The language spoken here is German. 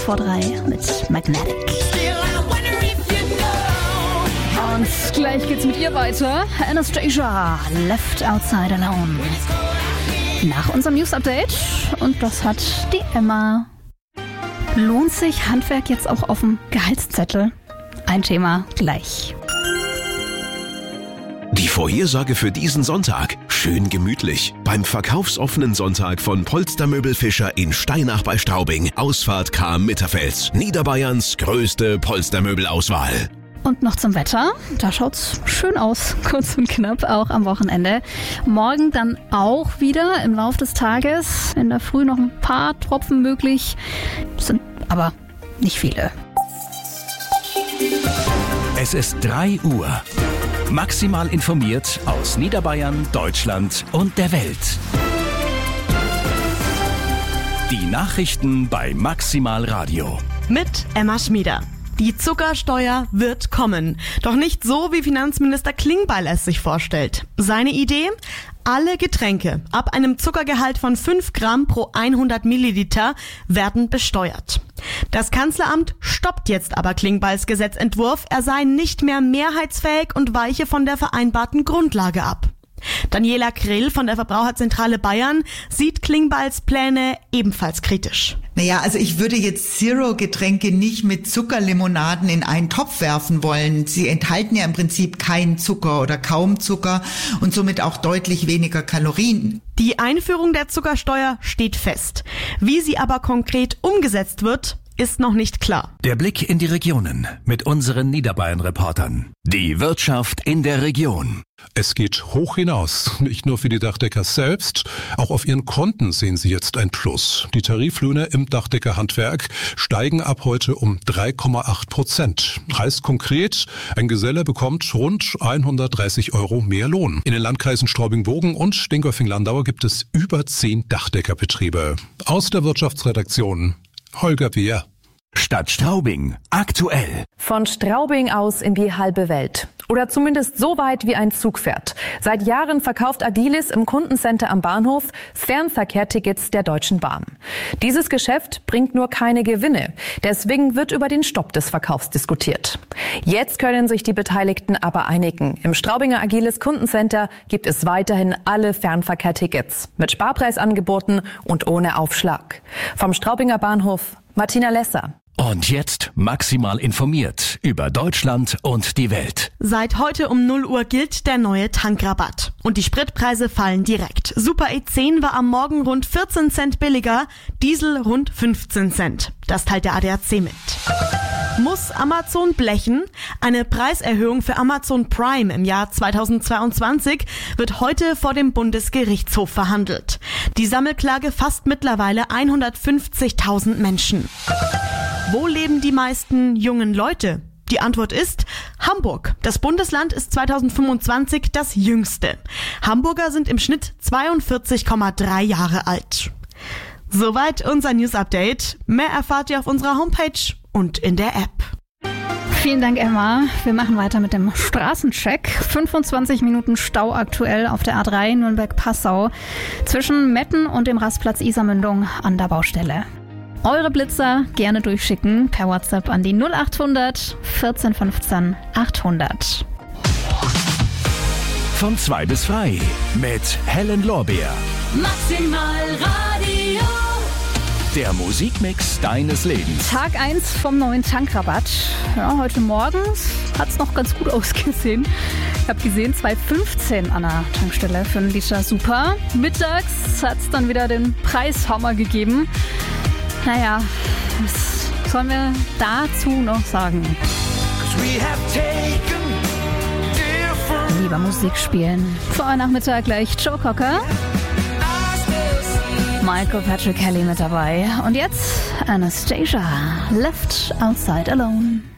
3 mit Magnetic. Und gleich geht's mit ihr weiter. Anastasia, Left Outside Alone. Nach unserem News-Update. Und das hat die Emma. Lohnt sich Handwerk jetzt auch auf dem Gehaltszettel? Ein Thema gleich. Die Vorhersage für diesen Sonntag. Schön gemütlich. Beim verkaufsoffenen Sonntag von Polstermöbel Fischer in Steinach bei Straubing. Ausfahrt Cham-Mitterfels. Niederbayerns größte Polstermöbelauswahl. Und noch zum Wetter. Da schaut's schön aus, kurz und knapp, auch am Wochenende. Morgen dann auch wieder im Laufe des Tages. In der Früh noch ein paar Tropfen möglich, sind aber nicht viele. Es ist 3 Uhr. Maximal informiert aus Niederbayern, Deutschland und der Welt. Die Nachrichten bei Maximal Radio. Mit Emma Schmieder. Die Zuckersteuer wird kommen. Doch nicht so, wie Finanzminister Klingbeil es sich vorstellt. Seine Idee? Alle Getränke ab einem Zuckergehalt von 5 Gramm pro 100 Milliliter werden besteuert. Das Kanzleramt stoppt jetzt aber Klingbeils Gesetzentwurf. Er sei nicht mehr mehrheitsfähig und weiche von der vereinbarten Grundlage ab. Daniela Grill von der Verbraucherzentrale Bayern sieht Klingbeils Pläne ebenfalls kritisch. Naja, also ich würde jetzt Zero-Getränke nicht mit Zuckerlimonaden in einen Topf werfen wollen. Sie enthalten ja im Prinzip keinen Zucker oder kaum Zucker und somit auch deutlich weniger Kalorien. Die Einführung der Zuckersteuer steht fest. Wie sie aber konkret umgesetzt wird, ist noch nicht klar. Der Blick in die Regionen mit unseren Niederbayern-Reportern. Die Wirtschaft in der Region. Es geht hoch hinaus, nicht nur für die Dachdecker selbst, auch auf ihren Konten sehen sie jetzt ein Plus. Die Tariflöhne im Dachdeckerhandwerk steigen ab heute um 3,8%. Heißt konkret, ein Geselle bekommt rund 130 € mehr Lohn. In den Landkreisen Straubing-Bogen und Stingolfing-Landau gibt es über 10 Dachdeckerbetriebe. Aus der Wirtschaftsredaktion Holger Beer. Stadt Straubing. Aktuell. Von Straubing aus in die halbe Welt. Oder zumindest so weit wie ein Zug fährt. Seit Jahren verkauft Agilis im Kundencenter am Bahnhof Fernverkehrtickets der Deutschen Bahn. Dieses Geschäft bringt nur keine Gewinne. Deswegen wird über den Stopp des Verkaufs diskutiert. Jetzt können sich die Beteiligten aber einigen. Im Straubinger Agilis Kundencenter gibt es weiterhin alle Fernverkehrtickets. Mit Sparpreisangeboten und ohne Aufschlag. Vom Straubinger Bahnhof Martina Lesser. Und jetzt maximal informiert über Deutschland und die Welt. Seit heute um 0 Uhr gilt der neue Tankrabatt. Und die Spritpreise fallen direkt. Super E10 war am Morgen rund 14 Cent billiger, Diesel rund 15 Cent. Das teilt der ADAC mit. Muss Amazon blechen? Eine Preiserhöhung für Amazon Prime im Jahr 2022 wird heute vor dem Bundesgerichtshof verhandelt. Die Sammelklage fasst mittlerweile 150.000 Menschen. Wo leben die meisten jungen Leute? Die Antwort ist Hamburg. Das Bundesland ist 2025 das jüngste. Hamburger sind im Schnitt 42,3 Jahre alt. Soweit unser News-Update. Mehr erfahrt ihr auf unserer Homepage und in der App. Vielen Dank, Emma. Wir machen weiter mit dem Straßencheck. 25 Minuten Stau aktuell auf der A3 Nürnberg-Passau zwischen Metten und dem Rastplatz Isarmündung an der Baustelle. Eure Blitzer gerne durchschicken per WhatsApp an die 0800 14 15 800. Von 2 bis frei mit Helen Lorbeer. Maximal Radio. Der Musikmix deines Lebens. Tag 1 vom neuen Tankrabatt. Ja, heute Morgen hat es noch ganz gut ausgesehen. Ich habe gesehen, 2,15 an der Tankstelle für einen Liter Super. Mittags hat es dann wieder den Preishammer gegeben. Naja, was sollen wir dazu noch sagen? Lieber Musik spielen. Vor euch Nachmittag gleich Joe Cocker. Michael Patrick Kelly mit dabei. Und jetzt Anastasia, Left Outside Alone.